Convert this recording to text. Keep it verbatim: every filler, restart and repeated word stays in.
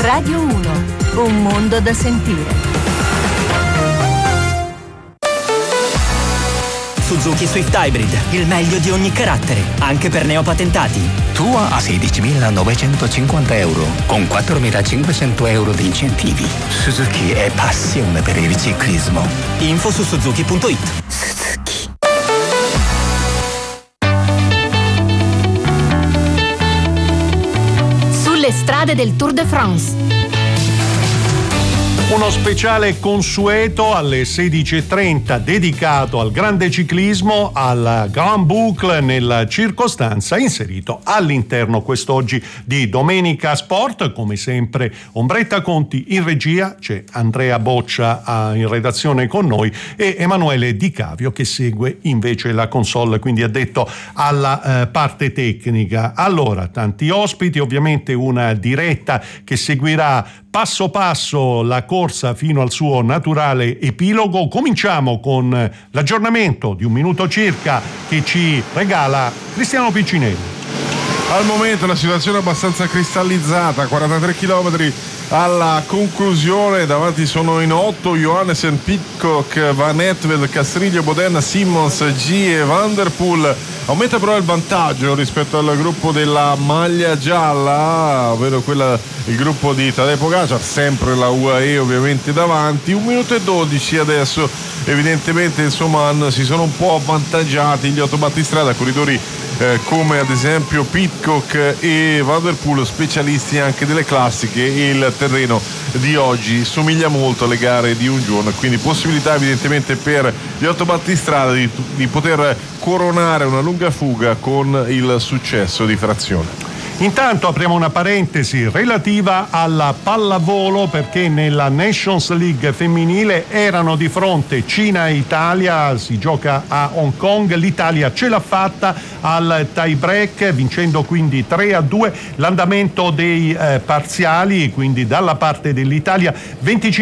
Radio uno, un mondo da sentire. Suzuki Swift Hybrid, il meglio di ogni carattere, anche per neopatentati. Tua a sedicimilanovecentocinquanta euro, con quattromilacinquecento euro di incentivi. Suzuki è passione per il ciclismo. Info su suzuki punto it. Suzuki. Sulle strade del Tour de France. Uno speciale consueto alle sedici e trenta dedicato al grande ciclismo, al Grand Boucle nella circostanza, inserito all'interno quest'oggi di Domenica Sport. Come sempre Ombretta Conti in regia, c'è Andrea Boccia in redazione con noi e Emanuele Di Cavio che segue invece la console, quindi addetto alla eh, parte tecnica. Allora, tanti ospiti, ovviamente una diretta che seguirà passo passo la corsa fino al suo naturale epilogo. Cominciamo con l'aggiornamento di un minuto circa che ci regala Cristiano Piccinelli. Al momento la situazione è abbastanza cristallizzata, quarantatré chilometri alla conclusione, davanti sono in otto Johannessen, Pidcock, Van Etvel, Castriglio, Boden, Simmons, G e Van der Poel. Aumenta però il vantaggio rispetto al gruppo della maglia gialla, ovvero quella, il gruppo di Tadej Pogacar, sempre la U A E ovviamente davanti. Un minuto e dodici adesso, evidentemente insomma si sono un po' avvantaggiati gli otto battistrada, corridori eh, come ad esempio Pidcock e Van der Poel, specialisti anche delle classiche. Il terreno di oggi somiglia molto alle gare di un giorno, quindi possibilità evidentemente per gli otto battistrada di, di poter coronare una lunga fuga con il successo di frazione. Intanto apriamo una parentesi relativa alla pallavolo, perché nella Nations League femminile erano di fronte Cina e Italia, si gioca a Hong Kong, l'Italia ce l'ha fatta al tie break vincendo quindi tre a due. L'andamento dei eh, parziali, quindi dalla parte dell'Italia venticinque